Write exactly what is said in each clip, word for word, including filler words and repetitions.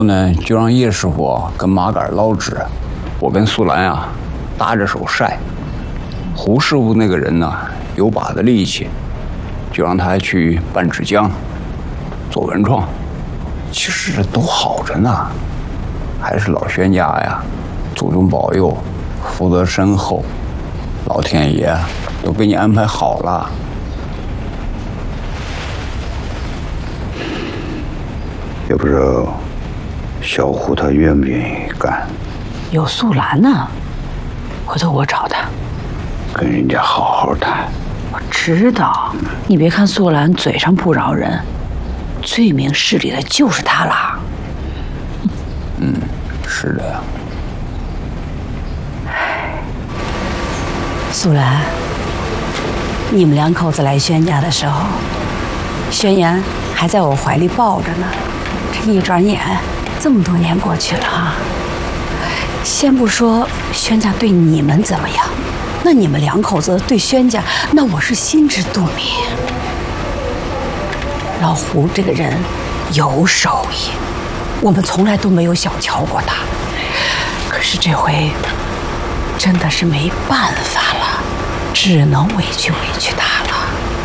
呢，就让叶师傅跟马杆捞纸，我跟素兰啊搭着手晒。胡师傅那个人呢有把子力气，就让他去拌纸浆、做文创。其实这都好着呢，还是老宣家呀，祖宗保佑，福德深厚，老天爷都给你安排好了。 也不知道小胡他愿不愿意干。 有素兰呢，回头我找他， 跟人家好好谈。 我知道，你别看素兰嘴上不饶人，最明事理的就是他啦。 嗯，是的呀。 素兰，你们两口子来轩家的时候，轩言还在我怀里抱着呢。这一转眼，这么多年过去了啊。先不说轩家对你们怎么样，那你们两口子对轩家，那我是心知肚明。老胡这个人有手艺，我们从来都没有小瞧过他。可是这回真的是没办法了，只能委屈委屈他了。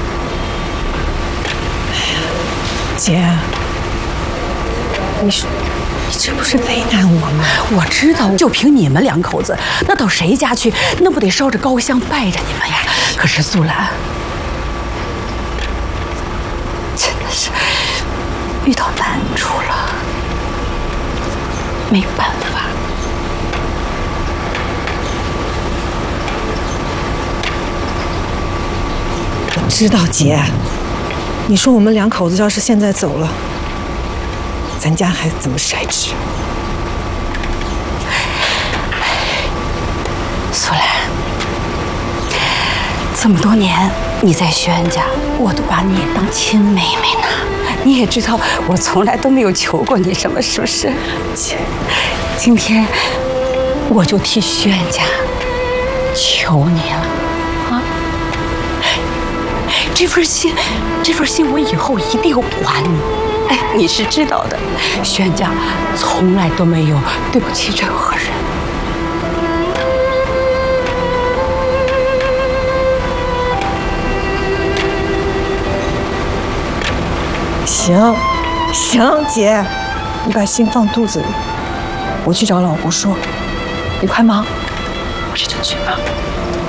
姐，你说你这不是为难我吗？ 我知道，就凭你们两口子，那到谁家去，那不得烧着高香拜着你们呀？可是素兰真的是遇到难处了，没办法。 我知道，姐，你说我们两口子要是现在走了，咱家还怎么筛纸？ 素兰，这么多年你在轩家，我都把你当亲妹妹呢。你也知道，我从来都没有求过你什么，是不是？姐，今天我就替轩家求你了啊！这份心，这份心，我以后一定还你。哎，你是知道的，轩家从来都没有对不起任何人。 行，行，姐，你把心放肚子里，我去找老胡说。你快忙，我这就去忙。